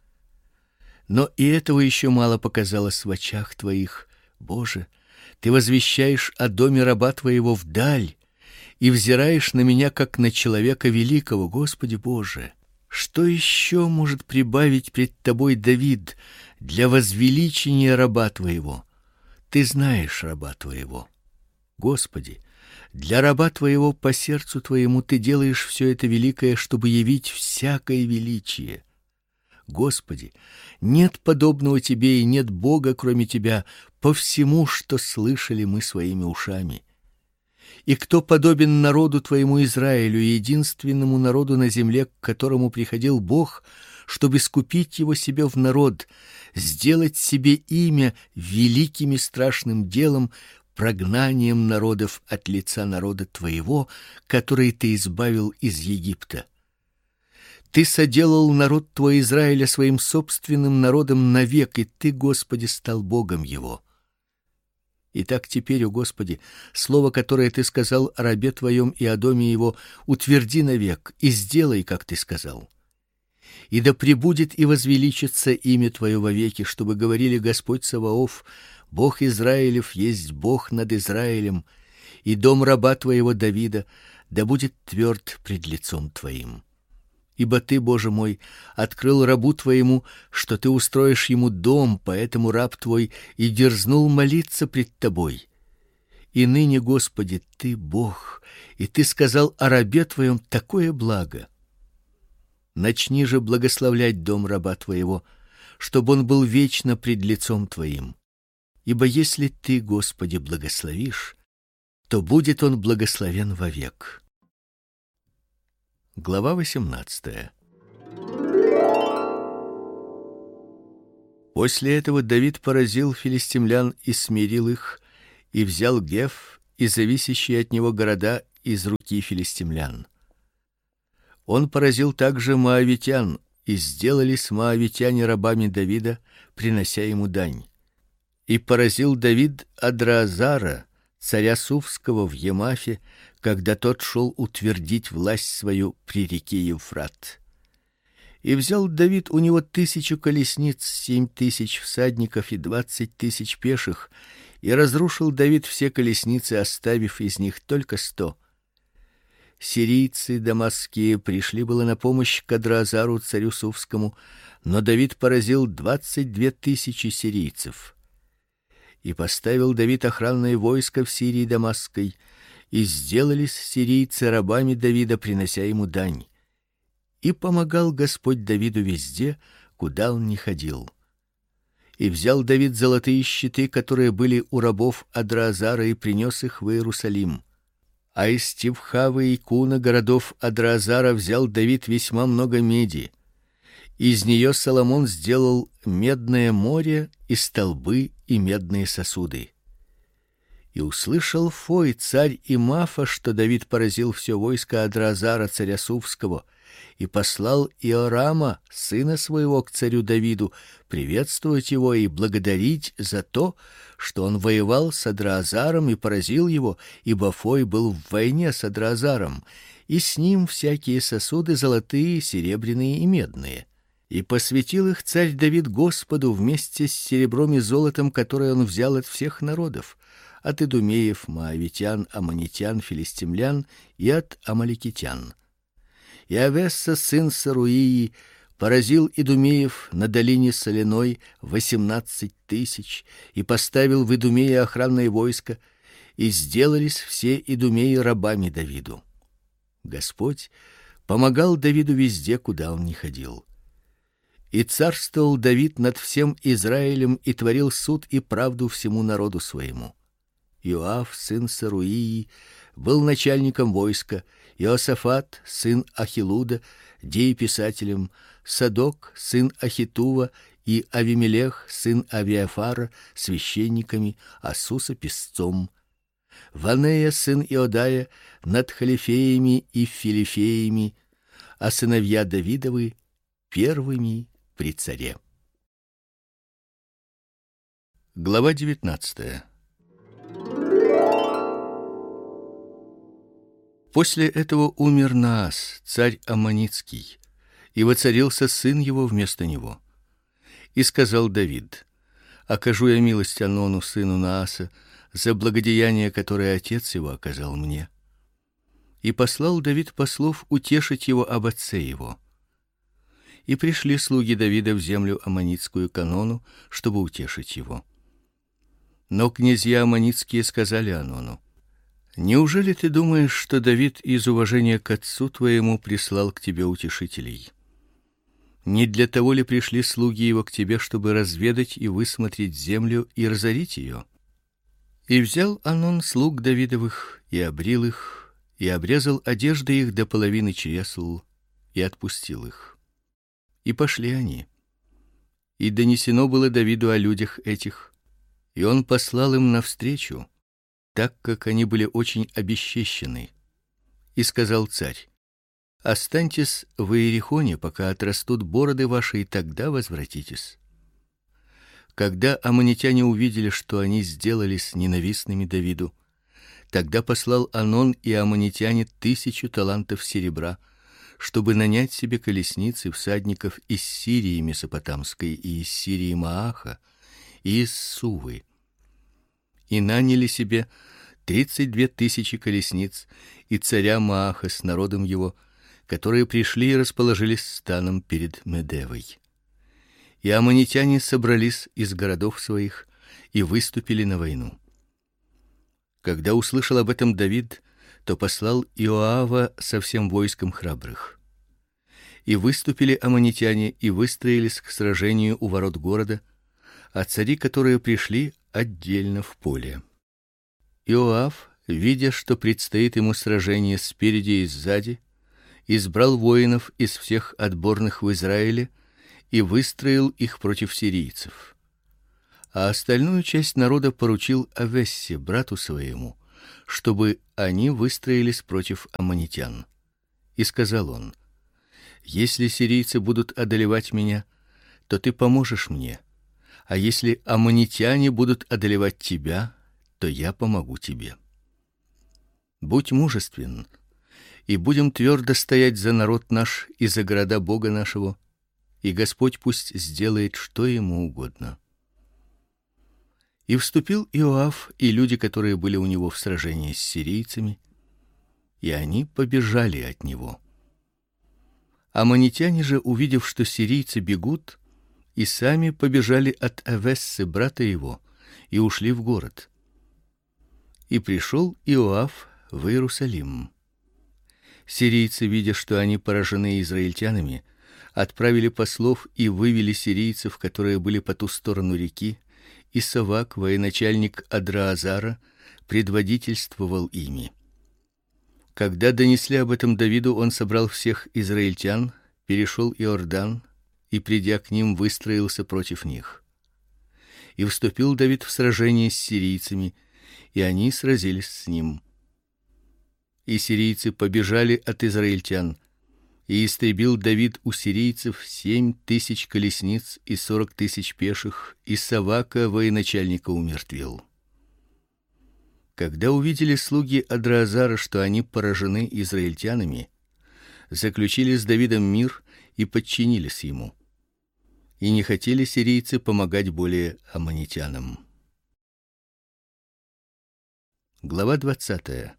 Но и этого еще мало показалось в очах твоих, Боже. Ты возвещаешь о доме раба твоего вдаль и взираешь на меня как на человека великого, Господи Боже. Что еще может прибавить пред тобой Давид для возвеличения раба твоего? Ты знаешь раба твоего. Господи, для раба твоего по сердцу твоему ты делаешь все это великое, чтобы явить всякое величие. Господи, нет подобного тебе и нет Бога, кроме тебя, по всему, что слышали мы своими ушами. И кто подобен народу твоему Израилю, единственному народу на земле, к которому приходил Бог, чтобы искупить его себе в народ, сделать себе имя великим и страшным делом, прогнанием народов от лица народа твоего, который ты избавил из Египта? Ты соделал народ твой Израиля своим собственным народом навек, и ты, Господи, стал Богом его. Итак, теперь, о Господи, слово, которое ты сказал о рабе твоем и о доме его, утверди навек и сделай, как ты сказал. И да пребудет и возвеличится имя твое вовеки, чтобы говорили: Господь Саваоф, Бог Израилев, есть Бог над Израилем, и дом раба твоего Давида да будет тверд пред лицом твоим. Ибо ты, Боже мой, открыл рабу твоему, что ты устроишь ему дом, поэтому раб твой и дерзнул молиться пред тобой. И ныне, Господи, ты Бог, и ты сказал о рабе твоем такое благо. Начни же благословлять дом раба твоего, чтобы он был вечно пред лицом твоим. Ибо если ты, Господи, благословишь, то будет он благословен вовек. Глава восемнадцатая. После этого Давид поразил филистимлян и смирил их, и взял Геф и зависящие от него города из руки филистимлян. Он поразил также моавитян, и сделались моавитяне рабами Давида, принося ему дань. И поразил Давид Адраазара, царя Суфского в Емафе, когда тот шел утвердить власть свою при реке Евфрат. И взял Давид у него тысячу колесниц, семь тысяч всадников и двадцать тысяч пеших, и разрушил Давид все колесницы, оставив из них только сто. Сирийцы дамасские пришли было на помощь к Адраазару царю Суфскому, но Давид поразил двадцать две тысячи сирийцев. И поставил Давид охранное войско в Сирии дамасской, и сделались сирийцы рабами Давида, принося ему дань. И помогал Господь Давиду везде, куда он ни ходил. И взял Давид золотые щиты, которые были у рабов Адраазара, и принес их в Иерусалим. А из Тивхавы и Куна, городов Адраазара, взял Давид весьма много меди. Из нее Соломон сделал медное море и столбы и медные сосуды. И услышал Фой, царь Имафа, что Давид поразил все войско Адраазара царя Суфского, и послал Иорама, сына своего, к царю Давиду, приветствовать его и благодарить за то, что он воевал с Адраазаром и поразил его, ибо Фой был в войне с Адраазаром, и с ним всякие сосуды золотые, серебряные и медные. И посвятил их царь Давид Господу вместе с серебром и золотом, которое он взял от всех народов, от идумеев, моавитян, аммонитян, филистимлян и от амалекитян. И Авесса, сын Саруии, поразил идумеев на долине соляной восемнадцать тысяч, и поставил в Идумее охранное войско, и сделались все идумеи рабами Давиду. Господь помогал Давиду везде, куда он ни ходил. И царствовал Давид над всем Израилем и творил суд и правду всему народу своему. Иоав, сын Саруии, был начальником войска, Иосафат, сын Ахилуда, дееписателем, Садок, сын Ахитува, и Авимелех, сын Авиафара, священниками, а Суса писцом. Ванея, сын Иодая, над халифеями и филифеями, а сыновья Давидовы первыми при царе. Глава девятнадцатая. После этого умер Наас, царь аммонитский, и воцарился сын его вместо него. И сказал Давид: окажу я милость Анону, сыну Нааса, за благодеяние, которое отец его оказал мне. И послал Давид послов утешить его об отце его. И пришли слуги Давида в землю аммонитскую к Анону, чтобы утешить его. Но князья аммонитские сказали Анону: неужели ты думаешь, что Давид из уважения к отцу твоему прислал к тебе утешителей? Не для того ли пришли слуги его к тебе, чтобы разведать и высмотреть землю и разорить ее? И взял Анон слуг Давидовых и обрил их, и обрезал одежды их до половины чресл, и отпустил их. И пошли они. И донесено было Давиду о людях этих, и он послал им навстречу, так как они были очень обесчещены. И сказал царь: останьтесь в Иерихоне, пока отрастут бороды ваши, и тогда возвратитесь. Когда аммонитяне увидели, что они сделались ненавистными Давиду, тогда послал Анон и аммонитяне тысячу талантов серебра, чтобы нанять себе колесницы всадников из Сирии Месопотамской и из Сирии Мааха и из Сувы. И наняли себе тридцать две тысячи колесниц и царя Мааха с народом его, которые пришли и расположились станом перед Медевой. И аммонитяне собрались из городов своих и выступили на войну. Когда услышал об этом Давид, то послал Иоава со всем войском храбрых. И выступили аммонитяне и выстроились к сражению у ворот города, а цари, которые пришли, отдельно в поле. Иоав, видя, что предстоит ему сражение спереди и сзади, избрал воинов из всех отборных в Израиле и выстроил их против сирийцев. А остальную часть народа поручил Авессе, брату своему, чтобы они выстроились против аммонитян. И сказал он: если сирийцы будут одолевать меня, то ты поможешь мне, а если аммонитяне будут одолевать тебя, то я помогу тебе. Будь мужествен, и будем твердо стоять за народ наш и за города Бога нашего, и Господь пусть сделает, что ему угодно. И вступил Иоав и люди, которые были у него в сражении с сирийцами, и они побежали от него. Аммонитяне же, увидев, что сирийцы бегут, и сами побежали от Авессы, брата его, и ушли в город. И пришел Иоав в Иерусалим. Сирийцы, видя, что они поражены израильтянами, отправили послов и вывели сирийцев, которые были по ту сторону реки, и Савак, военачальник Адраазара, предводительствовал ими. Когда донесли об этом Давиду, он собрал всех израильтян, перешел Иордан и, придя к ним, выстроился против них. И вступил Давид в сражение с сирийцами, и они сразились с ним. И сирийцы побежали от израильтян, и истребил Давид у сирийцев семь тысяч колесниц и сорок тысяч пеших, и Савака, военачальника, умертвил. Когда увидели слуги Адраазара, что они поражены израильтянами, заключили с Давидом мир и подчинились ему. И не хотели сирийцы помогать более аммонитянам. Глава двадцатая.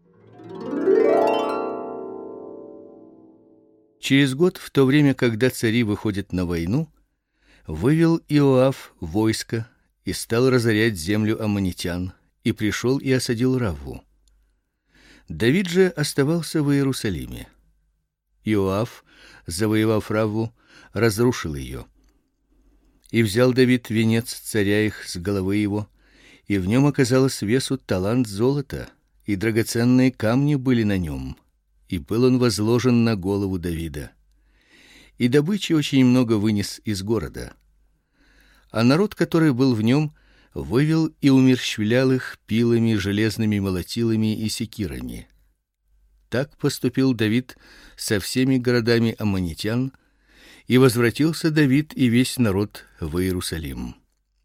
Через год, в то время, когда цари выходят на войну, вывел Иоав войско и стал разорять землю аммонитян, и пришел и осадил Равву. Давид же оставался в Иерусалиме. Иоав, завоевав Равву, разрушил ее. И взял Давид венец царя их с головы его, и в нем оказалось весу талант золота, и драгоценные камни были на нем, и был он возложен на голову Давида. И добычи очень много вынес из города. А народ, который был в нем, вывел и умерщвлял их пилами, железными молотилами и секирами. Так поступил Давид со всеми городами аммонитян, и возвратился Давид и весь народ в Иерусалим.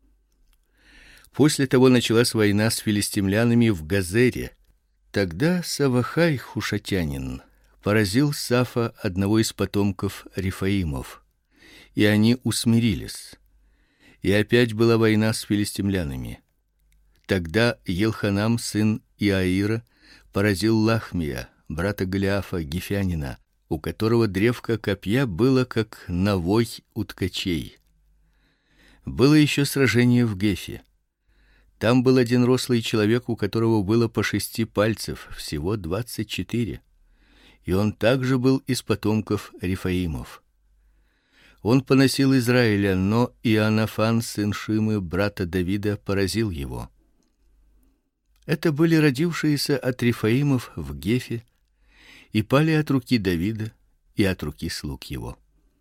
После того началась война с филистимлянами в Газере. Тогда Савахай хушатянин поразил Сафа, одного из потомков Рефаимов, и они усмирились. И опять была война с филистимлянами. Тогда Елханам, сын Иаира, поразил Лахмия, брата Голиафа гифянина, у которого древко копья было как навой у ткачей. Было еще сражение в Гефе. Там был один рослый человек, у которого было по шести пальцев, всего двадцать четыре, и он также был из потомков Рефаимов. Он поносил Израиля, но Иоаннафан, сын Шимы, брата Давида, поразил его. Это были родившиеся от Рефаимов в Гефе и пали от руки Давида и от руки слуг его.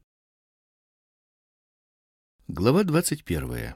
Глава двадцать первая.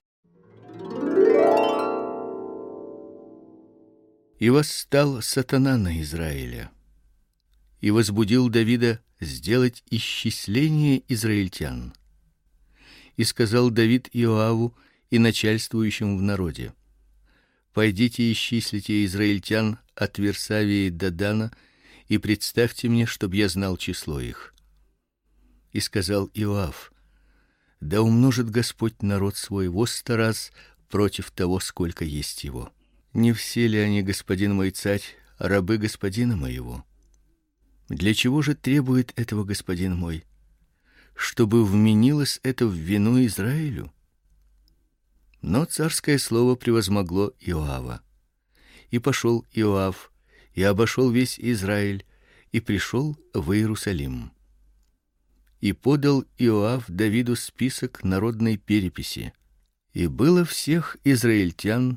И восстал сатана на Израиля, и возбудил Давида сделать исчисление израильтян. И сказал Давид Иоаву и начальствующим в народе: пойдите исчислите израильтян от Версавии до Дана, и представьте мне, чтоб я знал число их. И сказал Иоав: да умножит Господь народ свой во сто раз против того, сколько есть его. Не все ли они, господин мой царь, рабы господина моего? Для чего же требует этого господин мой? Чтобы вменилось это в вину Израилю? Но царское слово превозмогло Иоава. И пошел Иоав, и обошел весь Израиль, и пришел в Иерусалим. И подал Иоав Давиду список народной переписи. И было всех израильтян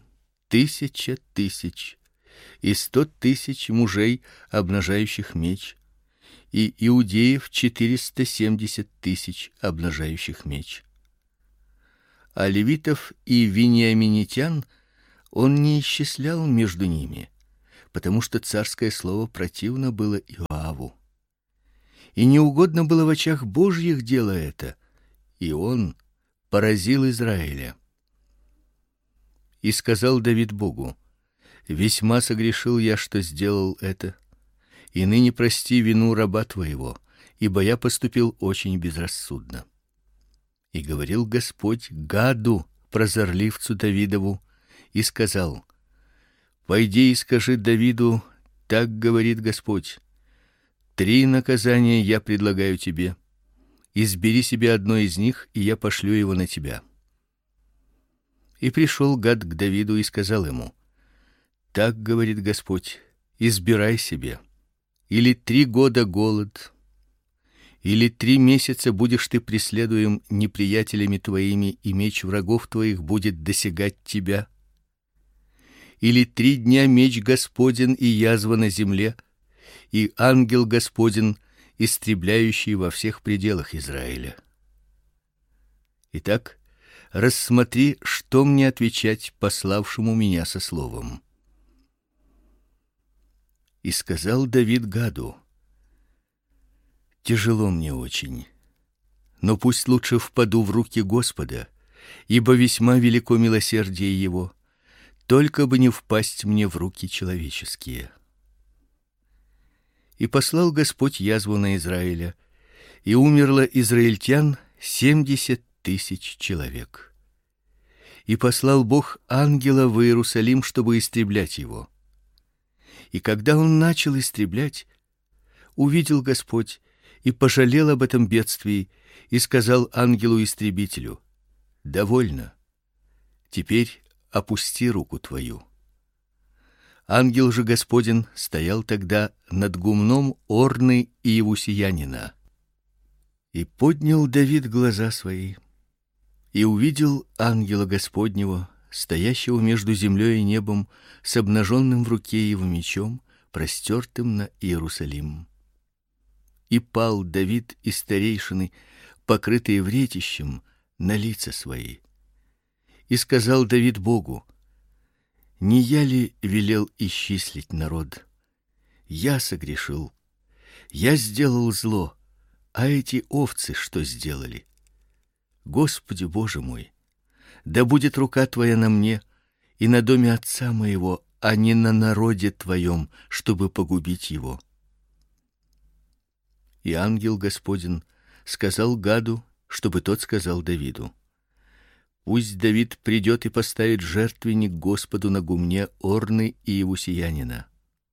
тысяча тысяч, и сто тысяч мужей, обнажающих меч, и иудеев четыреста семьдесят тысяч, обнажающих меч. А левитов и вениаминитян он не исчислял между ними, потому что царское слово противно было Иоаву. И неугодно было в очах Божьих дело это, и он поразил Израиля. И сказал Давид Богу: весьма согрешил я, что сделал это, и ныне прости вину раба твоего, ибо я поступил очень безрассудно. И говорил Господь Гаду, прозорливцу Давидову, и сказал: пойди и скажи Давиду: так говорит Господь: три наказания я предлагаю тебе. Избери себе одно из них, и я пошлю его на тебя. И пришел Гад к Давиду и сказал ему: так говорит Господь: избирай себе или три года голод, или три месяца будешь ты преследуем неприятелями твоими, и меч врагов твоих будет досягать тебя, или три дня меч Господен и язва на земле, и ангел Господен, истребляющий во всех пределах Израиля. Итак, рассмотри, что мне отвечать пославшему меня со словом. И сказал Давид Гаду: тяжело мне очень, но пусть лучше впаду в руки Господа, ибо весьма велико милосердие его, только бы не впасть мне в руки человеческие. И послал Господь язву на Израиля, и умерло израильтян семьдесят тысяч человек. И послал Бог ангела в Иерусалим, чтобы истреблять его. И когда он начал истреблять, увидел Господь и пожалел об этом бедствии, и сказал ангелу-истребителю: довольно, теперь опусти руку твою. Ангел же Господень стоял тогда над гумном Орны и Иевусеянина. И поднял Давид глаза свои, и увидел ангела Господнего, стоящего между землей и небом, с обнаженным в руке его мечом, простертым на Иерусалим. И пал Давид и старейшины, покрытые вретищем, на лица свои. И сказал Давид Богу: не я ли велел исчислить народ? Я согрешил, я сделал зло, а эти овцы что сделали? Господи Боже мой, да будет рука твоя на мне и на доме отца моего, а не на народе твоем, чтобы погубить его. И ангел Господень сказал Гаду, чтобы тот сказал Давиду: пусть Давид придет и поставит жертвенник Господу на гумне Орны и Иевусеянина.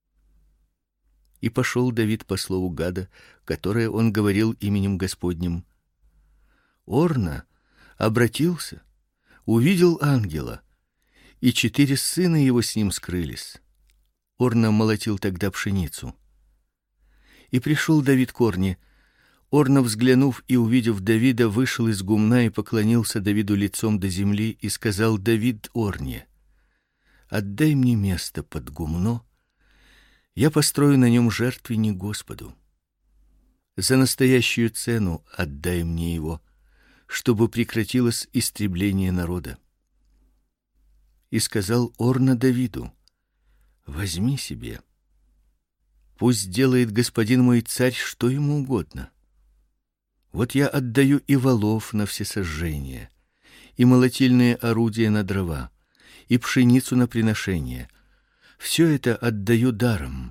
И пошел Давид по слову Гада, которое он говорил именем Господним. Орна обратился, увидел ангела, и четыре сына его с ним скрылись. Орна молотил тогда пшеницу. И пришел Давид к Орне. Орна, взглянув и увидев Давида, вышел из гумна и поклонился Давиду лицом до земли и сказал Давид Орне: отдай мне место под гумно, я построю на нем жертвенник Господу. За настоящую цену отдай мне его, чтобы прекратилось истребление народа. И сказал Орна Давиду: возьми себе, пусть делает господин мой царь что ему угодно. Вот я отдаю и волов на всесожжение, и молотильные орудия на дрова, и пшеницу на приношение. Все это отдаю даром.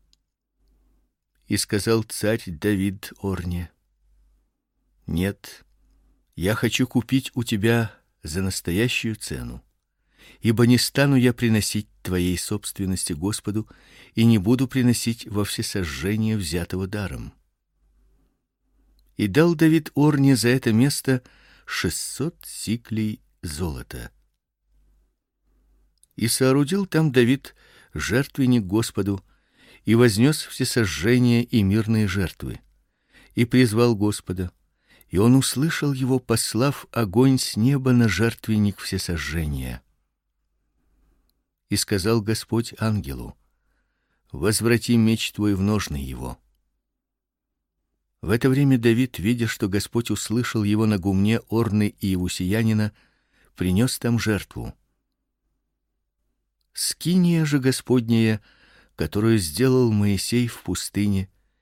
И сказал царь Давид Орне: нет, я хочу купить у тебя за настоящую цену, ибо не стану я приносить твоей собственности Господу и не буду приносить во всесожжение взятого даром. И дал Давид Орне за это место шестьсот сиклей золота. И соорудил там Давид жертвенник Господу, и вознес всесожжения и мирные жертвы, и призвал Господа, и он услышал его, послав огонь с неба на жертвенник всесожжения. И сказал Господь ангелу: возврати меч твой в ножны его. В это время Давид, видя, что Господь услышал его на гумне Орны и Иевусеянина, принес там жертву. Скиния же Господняя, которую сделал Моисей в пустыне,